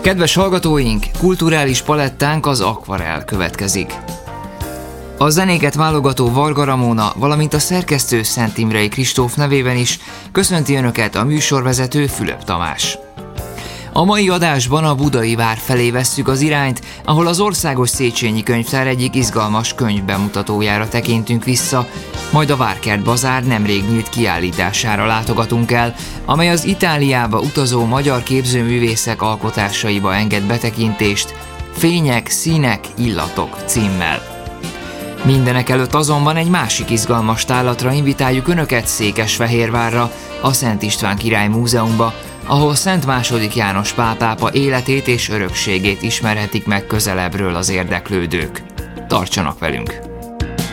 Kedves hallgatóink, kulturális palettánk az akvarell következik. A zenéket válogató Varga Ramóna, valamint a szerkesztő Szent Imrei Kristóf nevében is köszönti Önöket a műsorvezető Fülöp Tamás. A mai adásban a Budai Vár felé vesszük az irányt, ahol az Országos Széchenyi Könyvtár egyik izgalmas könyvbemutatójára tekintünk vissza, majd a Várkert Bazár nemrég nyílt kiállítására látogatunk el, amely az Itáliába utazó magyar képzőművészek alkotásaiba enged betekintést, Fények, színek, illatok címmel. Mindenek előtt azonban egy másik izgalmas tárlatra invitáljuk Önöket Székesfehérvárra, a Szent István Király Múzeumba, ahol Szent II. János Pál pápa életét és örökségét ismerhetik meg közelebbről az érdeklődők. Tartsanak velünk!